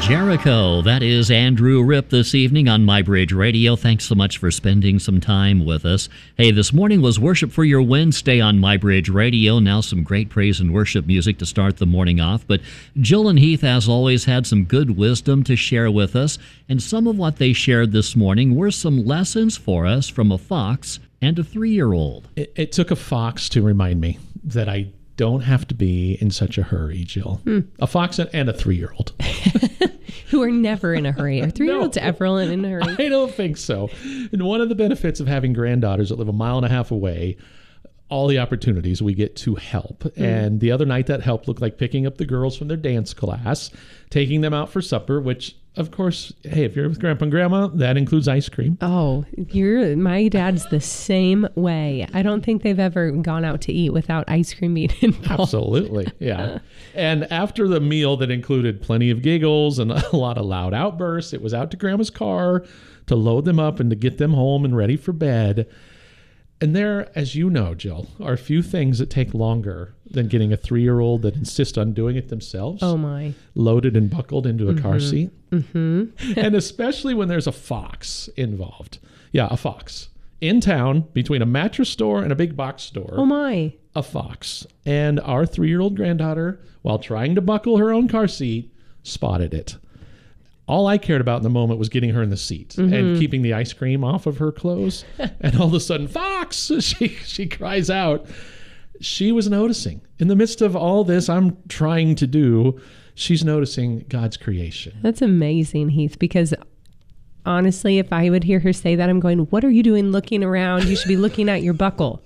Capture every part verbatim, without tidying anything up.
Jericho. That is Andrew Ripp this evening on MyBridge Radio. Thanks so much for spending some time with us. Hey, this morning was Worship for Your Wednesday on MyBridge Radio. Now some great praise and worship music to start the morning off. But Jill and Heath, as always, had some good wisdom to share with us. And some of what they shared this morning were some lessons for us from a fox and a three-year-old. It, it took a fox to remind me that I don't have to be in such a hurry, Jill. Hmm. A fox and a three-year-old. Who are never in a hurry. Are three-year-olds No, ever in a hurry? I don't think so. And one of the benefits of having granddaughters that live a mile and a half away, all the opportunities we get to help. Mm. And the other night that help looked like picking up the girls from their dance class, taking them out for supper, which, of course, hey, if you're with Grandpa and Grandma, that includes ice cream. Oh, you're my dad's the same way. I don't think they've ever gone out to eat without ice cream being involved. Absolutely, yeah. And after the meal that included plenty of giggles and a lot of loud outbursts, it was out to Grandma's car to load them up and to get them home and ready for bed. And there, as you know, Jill, are a few things that take longer than getting a three-year-old that insists on doing it themselves. Oh, my. Loaded and buckled into a Mm-hmm. car seat. Mm-hmm. And especially when there's a fox involved. Yeah, a fox. In town, between a mattress store and a big box store. Oh, my. A fox. And our three-year-old granddaughter, while trying to buckle her own car seat, spotted it. All I cared about in the moment was getting her in the seat mm-hmm. and keeping the ice cream off of her clothes. And all of a sudden, fox, she, she cries out. She was noticing. In the midst of all this I'm trying to do, she's noticing God's creation. That's amazing, Heath, because honestly, if I would hear her say that, I'm going, what are you doing looking around? You should be looking at your buckle.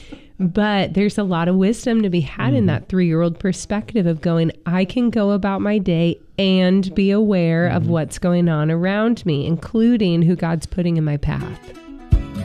But there's a lot of wisdom to be had mm. in that three-year-old perspective of going, I can go about my day and be aware mm. of what's going on around me, including who God's putting in my path.